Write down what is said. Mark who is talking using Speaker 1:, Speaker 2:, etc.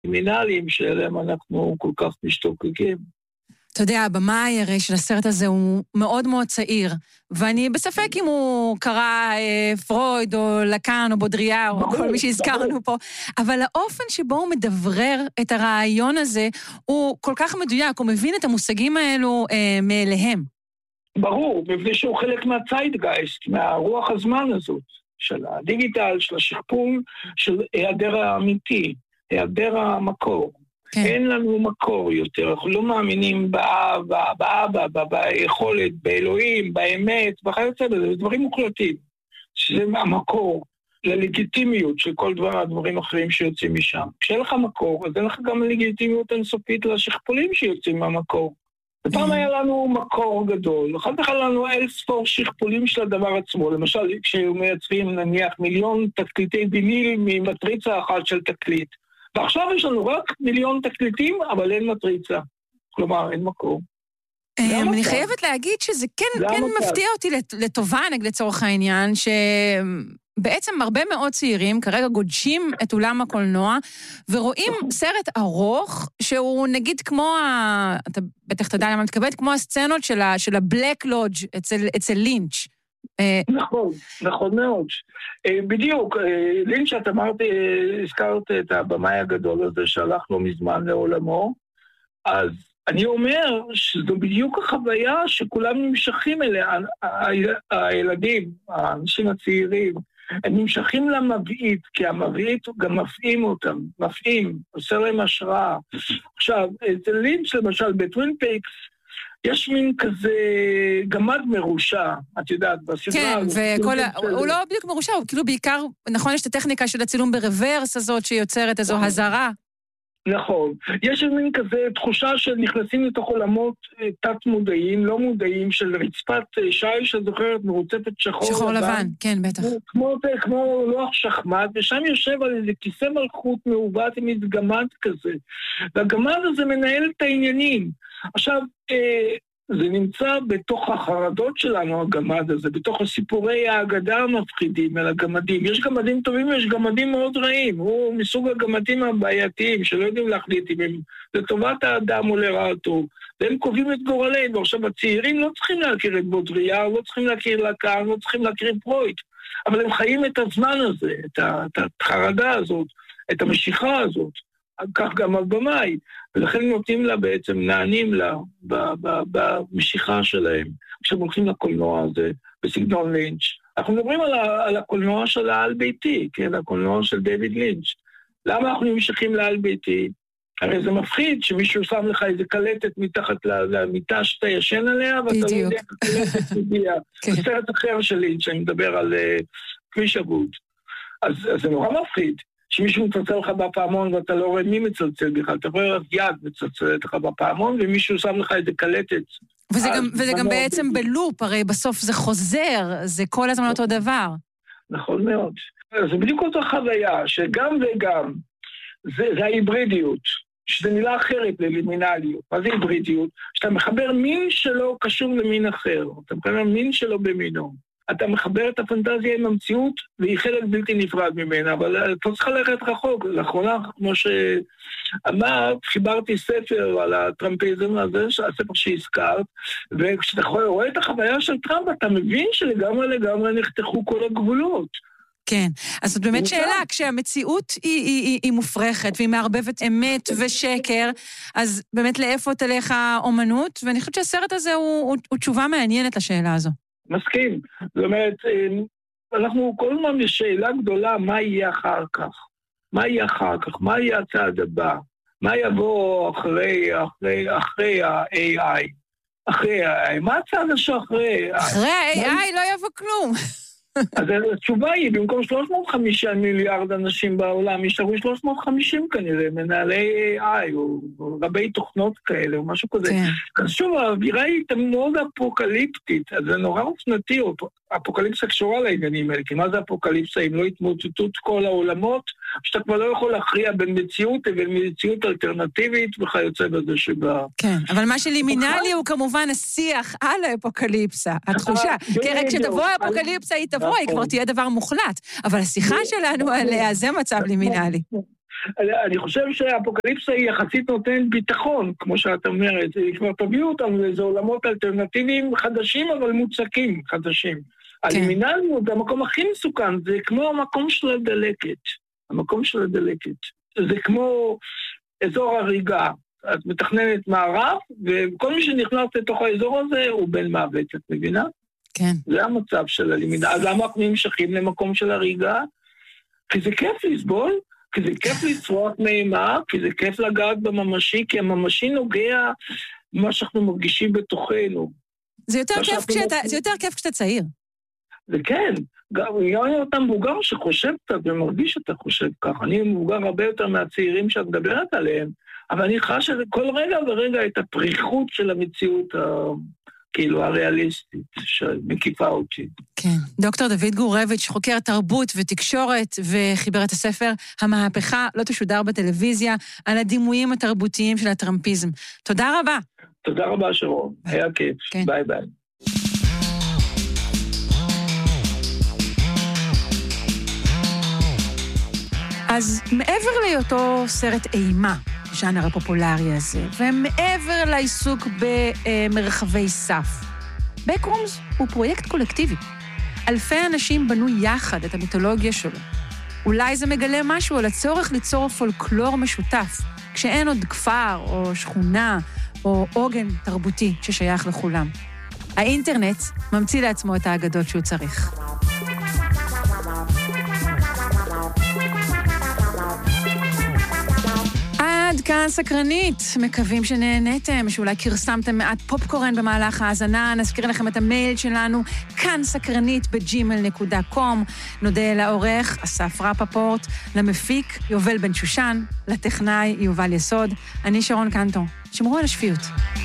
Speaker 1: קרימינליים שאליהם אנחנו כל כך משתוקקים.
Speaker 2: אתה יודע, הבמאי הרי של הסרט הזה הוא מאוד מאוד צעיר, ואני בספק אם הוא קרא פרויד או לקאן או בודריאר או כל מי שהזכרנו פה, אבל האופן שבו הוא מדברר את הרעיון הזה הוא כל כך מדויק, הוא מבין את המושגים האלו מאליהם.
Speaker 1: ברור, מפני שהוא חלק מהציידגייסט, מהרוח הזמן הזאת, של הדיגיטל, של השכפול, של היעדר האמיתי, היעדר המקור. כן. אין לנו מקור יותר, אנחנו לא מאמינים באבא, ביכולת, באלוהים, באמת, וכיוצא בזה, זה דברים מוחלטים, שזה המקור ללגיטימיות של כל הדברים האחרים שיוצאים משם. כשאין לך מקור, אז אין לך גם לגיטימיות אינסופית לשכפולים שיוצאים מהמקור. פעם היה לנו מקור גדול, אחר כך היה לנו 1,000 שכפולים של הדבר עצמו, למשל כשמייצרים נניח 1,000,000 תקליטי ויניל ממטריצה אחת של תקליט, ועכשיו יש לנו רק 1,000,000 תקליטים, אבל אין מטריצה, כלומר אין מקור.
Speaker 2: אני חייבת להגיד שזה כן מפתיע אותי לטובה לצורך העניין, בעצם הרבה מאוד צעירים כרגע גודשים את אולם הקולנוע, ורואים סרט ארוך, שהוא נגיד כמו, אתה בטח תדע למה מתכוונת, כמו הסצנות של הבלק לודג' אצל לינץ'.
Speaker 1: נכון מאוד. בדיוק, לינץ' את אמרת, הזכרת את הבמאי הגדול הזה שהלך לא מזמן לעולמו, אז אני אומר שזו בדיוק החוויה שכולם נמשכים אליה, הילדים, האנשים הצעירים, הם נמשכים למבעית, כי המבעית גם מפעים אותם, עושה להם השראה. עכשיו, אצל לינץ' למשל, בטווין פייקס, יש מין כזה גמד מרושע, את יודעת, בסדרה.
Speaker 2: כן, הוא לא בדיוק מרושע, הוא כאילו בעיקר, נכון, יש את הטכניקה של הצילום ברוורס הזאת, שיוצרת איזו הזרה.
Speaker 1: נכון. יש מין כזה תחושה שנכנסים לתוך עולמות תת-מודעים, לא מודעים, של רצפת שי שזוכרת מרוצפת שחור
Speaker 2: לבן, כן, בטח.
Speaker 1: כמו לוח שחמט, ושם יושב על איזה כיסא מלכות מעוות עם איזה גמד כזה. והגמד הזה מנהל את העניינים. עכשיו, זה נמצא בתוך החרדות שלנו, הגמד הזה, בתוך הסיפורי האגדה המפחידים על הגמדים. יש גמדים טובים ויש גמדים מאוד רעים. הוא מסוג הגמדים הבעייתיים, שלא יודעים להחליט אם הם לטובת האדם או לרעתו. והם קובעים את גורלנו. עכשיו, הצעירים לא צריכים להכיר את בודריאר, לא צריכים להכיר לקאן, לא צריכים להכיר את פרויד. אבל הם חיים את הזמן הזה, את החרדה הזאת, את המשיכה הזאת. כך גם הבמאי, ולכן נותנים לה בעצם, נענים לה במשיכה שלהם, כשהם הולכים לקולנוע הזה, בסגנון לינץ'. אנחנו מדברים על הקולנוע של העל ביתי, כן, הקולנוע של דיוויד לינץ'. למה אנחנו נמשכים לעל ביתי? הרי זה מפחיד שמישהו שם לך איזה קלטת מתחת למיטה שאתה ישן עליה, ואתה לא יודע קלטת מגיעה. זה סרט אחר של לינץ', אני מדבר על כביש אבוד. אז זה נורא מפחיד. שמישהו מצלצל לך בפעמון ואתה לא רואה מי מצלצל בכלל, אתה רואה רק יד מצלצלת לך בפעמון, ומישהו שם לך איזה קלטת.
Speaker 2: וזה גם בעצם בלופ, הרי בסוף זה חוזר, זה כל הזמן אותו דבר.
Speaker 1: נכון מאוד. זה בדיוק אותה חוויה, שגם וגם, זה ההיברידיות, שזה מילה אחרת ללימינליות. מה זה היברידיות? שאתה מחבר מין שלו קשור למין אחר, אתה מחבר מין שלו במינו. אתה מחבר את הפנטזיה עם המציאות, והיא חלק בלתי נפרד ממנה, אבל אתה צריך ללכת רחוק. לאחרונה, כמו שאמרת, חיברתי ספר על הטראמפיזם הזה, הספר שהזכרת, וכשאתה רואה את החוויה של טראמפ, אתה מבין שלגמרי נחתכו כל הגבולות.
Speaker 2: כן, אז זאת באמת שאלה, כשהמציאות היא מופרכת, והיא מערבבת אמת ושקר, אז באמת לאיפה תלך האומנות, ואני חושבת שהסרט הזה הוא תשובה מעניינת לשאלה הזו.
Speaker 1: מסכים. זאת אומרת, אנחנו כל הזמן בשאלה גדולה, מה יהיה אחר כך? מה יהיה אחר כך? מה יהיה הצעד הבא? מה יבוא אחרי ה-AI? אחרי ה-AI. מה הצעד שאחרי?
Speaker 2: אחרי ה-AI לא יבוא כלום.
Speaker 1: אז התשובה היא, במקום 305 מיליארד אנשים בעולם, ישארו 350 כנראה, מנהלי AI, או רבי תוכנות כאלה, או משהו כזה. אז שוב, האווירה היא מאוד אפוקליפטית, אז זה נורא אופנתי, אפוקליפסה קשורה לעניינים האלה, כי מה זה אפוקליפסה? אם לא התמוטטות כל העולמות, שאתה כבר לא יכול להכריע בין מציאות לבין מציאות אלטרנטיבית, וכיוצא בזה שבה.
Speaker 2: כן, אבל מה שלימינלי הוא כמובן השיח על האפוקליפסה, התחושה. כי רק כשתבוא האפוקליפסה היא תבוא, היא כבר תהיה דבר מוחלט, אבל השיחה שלנו עליה זה מצב לימינלי.
Speaker 1: אני חושב שהאפוקליפסה היא יחסית נותנת ביטחון, כמו שאת אומרת, כבר תביאו אותם לאיזה עולמות אלטרנטיביים חדשים, אבל מוצקים חדשים. הלימינליות זה המקום הכי מסוכן, זה כמו המקום של הדלקת. המקום של הדלקת. זה כמו אזור הריגה. את מתכננת מערב, וכל מי שנכנס לתוך האזור הזה הוא בן מוות, את מבינה?
Speaker 2: כן.
Speaker 1: זה המצב של הלימידה. אז למה אנחנו נמשכים למקום של הריגה? כי זה כיף לסבול, כי זה כיף לצרוח נעימה, כי זה כיף לגעת בממשי, כי הממשי נוגע במה שאנחנו מרגישים בתוכנו.
Speaker 2: זה יותר כיף כשאתה צעיר.
Speaker 1: זה כן. גם אתה מבוגר שחושב קצת ומרגיש שאתה חושב ככה. אני מבוגר הרבה יותר מהצעירים שאת מדברת עליהם, אבל אני חש כל רגע ורגע את הפריחות של המציאות כאילו הריאליסטית שמקיפה אותי.
Speaker 2: כן. דוקטור דוד גורביץ', חוקר תרבות ותקשורת, וחיבר את הספר המהפכה לא תשודר בטלוויזיה, על הדימויים התרבותיים של הטראמפיזם. תודה רבה.
Speaker 1: תודה רבה, שרון. היה כיף. כן. ביי ביי.
Speaker 2: אז מעבר להיותו סרט אימה, ז'אנר הפופולרי הזה, ומעבר לעיסוק במרחבי סף, בקרומס הוא פרויקט קולקטיבי. אלפי אנשים בנו יחד את המיתולוגיה שלו. אולי זה מגלה משהו על הצורך ליצור פולקלור משותף, כשאין עוד כפר או שכונה או עוגן תרבותי ששייך לכולם. האינטרנט ממציא לעצמו את האגדות שהוא צריך. עד כאן סקרנית, מקווים שנהניתם, שאולי קרסמתם מעט פופקורן במהלך ההאזנה. נזכיר לכם את המייל שלנו, כאן-סקרנית@gmail.com. נודה לעורך אסף רפפורט, למפיק יובל בן שושן, לטכנאי יובל יסוד. אני שרון קנטו. שמרו על השפיות.